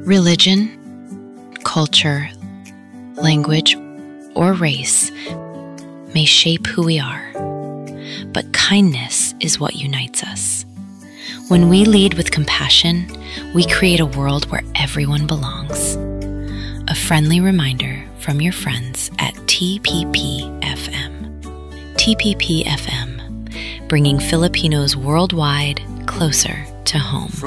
Religion, culture, language, or race may shape who we are, but kindness is what unites us. When we lead with compassion, we create a world where everyone belongs. A friendly reminder from your friends at TPP-FM. TPP-FM, bringing Filipinos worldwide closer to home.